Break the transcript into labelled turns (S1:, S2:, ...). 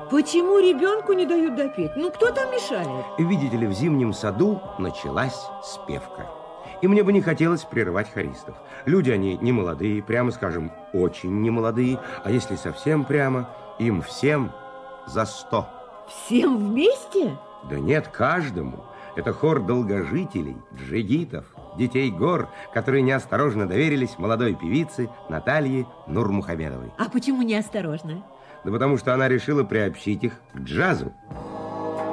S1: Почему ребенку не дают допеть? Ну, кто там мешает?
S2: Видите ли, в зимнем саду началась спевка. И мне бы не хотелось прерывать хористов. Люди они не молодые, прямо скажем, очень не молодые. А если совсем прямо, им всем за 100.
S1: Всем вместе?
S2: Да нет, каждому. Это хор долгожителей, джигитов, детей гор, которые неосторожно доверились молодой певице Наталье Нурмухамедовой.
S1: А почему неосторожно?
S2: Да потому что она решила приобщить их к джазу.